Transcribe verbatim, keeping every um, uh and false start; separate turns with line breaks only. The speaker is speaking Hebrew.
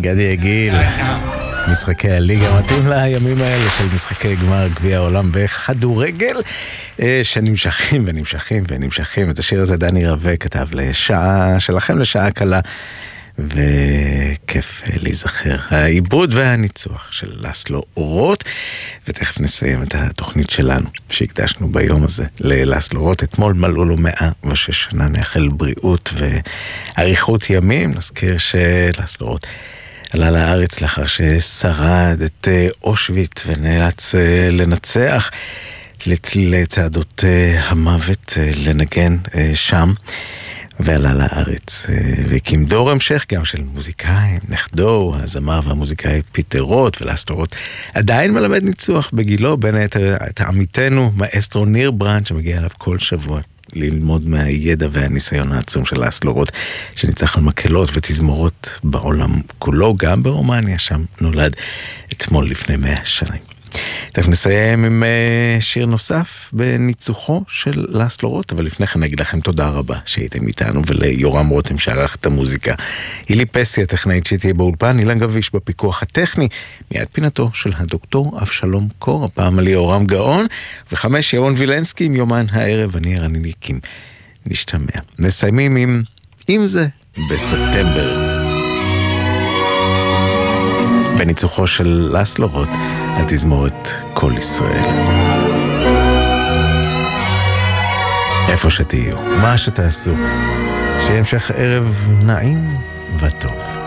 גדי יגיל, משחקי הליגה, מתאים לימים האלה של משחקי גמר גביע העולם בכדורגל, שנמשכים ונמשכים ונמשכים. את השיר הזה דני רווה כתב לשעה שלכם, לשעה קלה, וכיף להיזכר העיבוד והניצוח של לסלו אורות. ותכף נסיים את התוכנית שלנו שהקדשנו ביום הזה ללסלו אורות. אתמול מלאו לו מאה ושש שנה, נאחל בריאות ואריכות ימים. נזכיר שלסלו אורות עלה לארץ לאחר ששרד את אושוויץ ונאלץ לנצח לצעדות המוות, לנגן שם, ועלה לארץ והקים דור המשך גם של מוזיקאים. נכדו, הזמר והמוזיקאי פיטר רוט, ולסלו אורות עדיין מלמד ניצוח בגילו, בין היתר את עמיתנו מאסטרו ניר ברנד, שמגיע אליו כל שבוע ללמוד מהידע והניסיון העצום של לסלו אורות, שניצח על מקהלות ותזמורות בעולם כולו, גם ברומניה, שם נולד אתמול לפני מאה שנים. תכף נסיים עם שיר נוסף בניצוחו של לסלו אורות, אבל לפני כן נגיד לכם תודה רבה שהייתם איתנו, וליורם רותם שערך את המוזיקה. אילי פסי הטכנאית שתהיה באולפן, אילן גביש בפיקוח הטכני, מיד פינתו של הדוקטור אבשלום קור, הפעם על יורם גאון, וחמש ירון וילנסקי עם יומן הערב. אני ערני ליקים, נשתמע. נסיימים עם אם זה בספטמבר, בניצוחו של לסלו אורות על תזמורת כל ישראל. איפה שתהיו, מה שתעשו, שיהיה המשך ערב נעים וטוב.